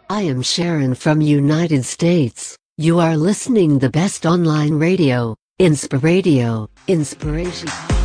I am Sharon from United States. You are listening the best online radio, Inspiradio, Inspiration.